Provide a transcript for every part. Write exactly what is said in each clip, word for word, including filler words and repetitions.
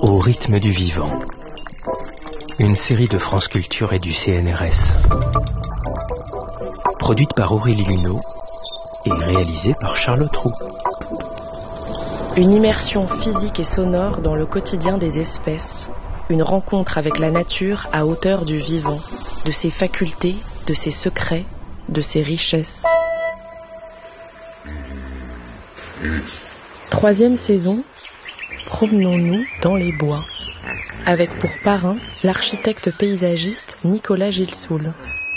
Au rythme du vivant. Une série de France Culture et du C N R S. Produite par Aurélie Luneau et réalisée par Charlotte Roux. Une immersion physique et sonore dans le quotidien des espèces. Une rencontre avec la nature à hauteur du vivant, de ses facultés, de ses secrets, de ses richesses. Troisième saison, promenons-nous dans les bois, avec pour parrain l'architecte paysagiste Nicolas Gilsoul.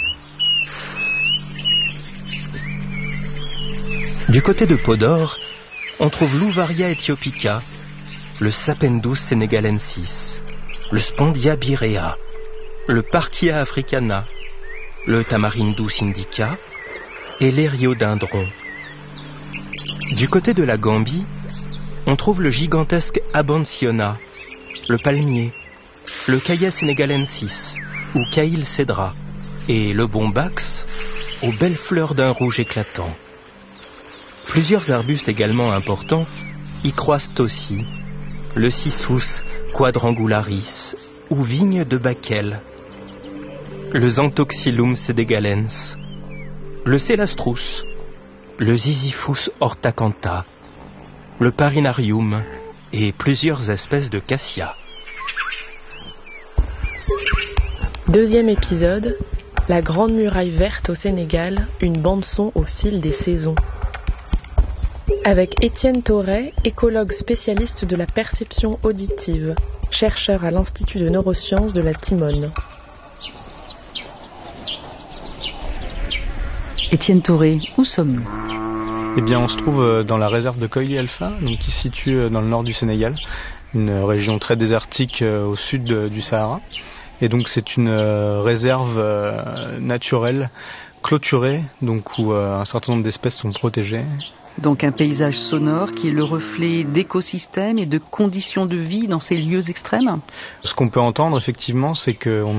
Du côté de Podor, on trouve l'Ouvaria aethiopica, le Sapendus senegalensis, le Spondia birea, le Parkia africana, le Tamarindus indica et l'Hériodendron. Du côté de la Gambie, on trouve le gigantesque Abanciona, le palmier, le Caillia senegalensis ou Caïl cedra et le bombax aux belles fleurs d'un rouge éclatant. Plusieurs arbustes également importants y croissent aussi, le Cissus quadrangularis ou vigne de Bakel, le Xanthoxylum senegalens, le Celastrus, le Ziziphus hortacantha, le Parinarium et plusieurs espèces de cassia. Deuxième épisode, la Grande Muraille Verte au Sénégal, une bande-son au fil des saisons. Avec Étienne Thorey, écologue spécialiste de la perception auditive, chercheur à l'Institut de neurosciences de la Timone. Étienne Thorey, où sommes-nous ? Eh bien, on se trouve dans la réserve de Koili Alpha, donc qui se situe dans le nord du Sénégal, une région très désertique au sud du Sahara. Et donc, c'est une réserve naturelle clôturée, donc où un certain nombre d'espèces sont protégées. Donc un paysage sonore qui est le reflet d'écosystèmes et de conditions de vie dans ces lieux extrêmes ? Ce qu'on peut entendre, effectivement, c'est qu'on